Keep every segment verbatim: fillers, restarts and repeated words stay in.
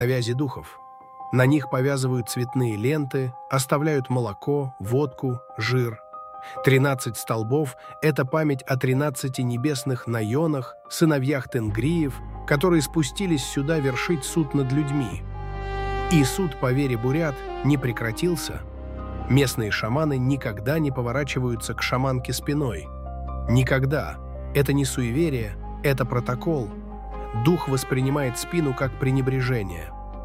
навязи духов. На них повязывают цветные ленты, оставляют молоко, водку, жир. Тринадцать столбов – это память о тринадцати небесных Найонах, сыновьях Тенгриев, которые спустились сюда вершить суд над людьми. И суд, по вере бурят, не прекратился. Местные шаманы никогда не поворачиваются к шаманке спиной. Никогда. Это не суеверие, это протокол. Дух воспринимает спину как пренебрежение.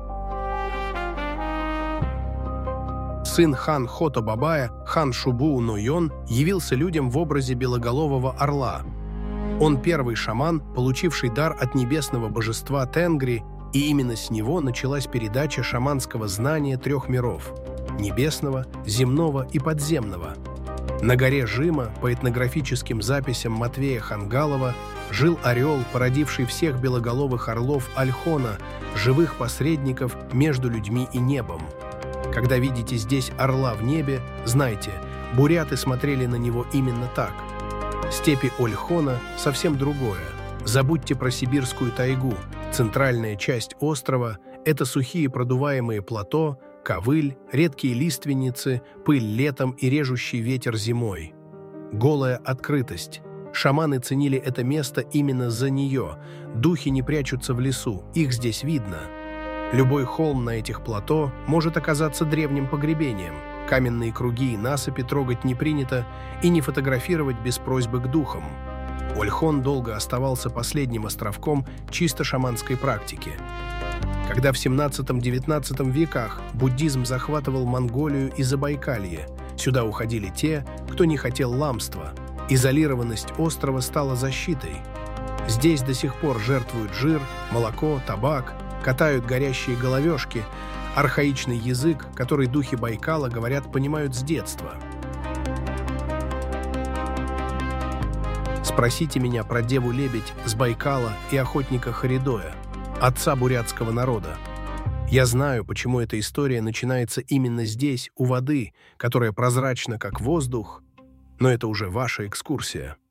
Сын хан Хото Бабая, хан Шубуу Нойон, явился людям в образе белоголового орла. Он первый шаман, получивший дар от небесного божества Тенгри, и именно с него началась передача шаманского знания трех миров – небесного, земного и подземного. На горе Жима, по этнографическим записям Матвея Хангалова, жил орел, породивший всех белоголовых орлов Альхона, живых посредников между людьми и небом. Когда видите здесь орла в небе, знайте, буряты смотрели на него именно так. Степи Ольхона – совсем другое. Забудьте про сибирскую тайгу. Центральная часть острова – это сухие продуваемые плато, ковыль, редкие лиственницы, пыль летом и режущий ветер зимой. Голая открытость. Шаманы ценили это место именно за нее. Духи не прячутся в лесу, их здесь видно. Любой холм на этих плато может оказаться древним погребением. Каменные круги и насыпи трогать не принято и не фотографировать без просьбы к духам. Ольхон долго оставался последним островком чисто шаманской практики. Когда в семнадцатом-девятнадцатом веках буддизм захватывал Монголию и Забайкалье, сюда уходили те, кто не хотел ламства. Изолированность острова стала защитой. Здесь до сих пор жертвуют жир, молоко, табак, катают горящие головешки, архаичный язык, который духи Байкала, говорят, понимают с детства. Спросите меня про деву-лебедь с Байкала и охотника Харидоя, отца бурятского народа. Я знаю, почему эта история начинается именно здесь, у воды, которая прозрачна, как воздух, но это уже ваша экскурсия.